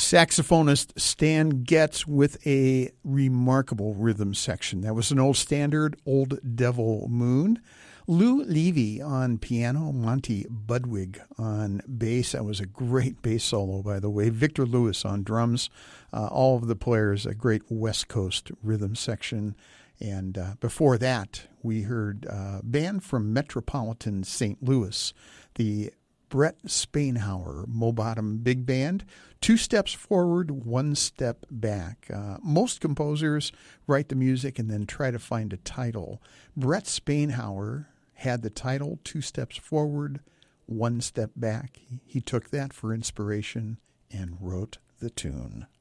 Saxophonist Stan Getz with a remarkable rhythm section. That was an old standard, Old Devil Moon. Lou Levy on piano, Monty Budwig on bass. That was a great bass solo, by the way. Victor Lewis on drums. All of the players, a great West Coast rhythm section. And before that, we heard a band from Metropolitan St. Louis, the Brett Spainhauer Mo-Bottom Big Band. 2 steps forward, 1 step back. Most composers write the music and then try to find a title. Brett Spainhauer had the title 2 steps forward, 1 step back. He took that for inspiration and wrote the tune.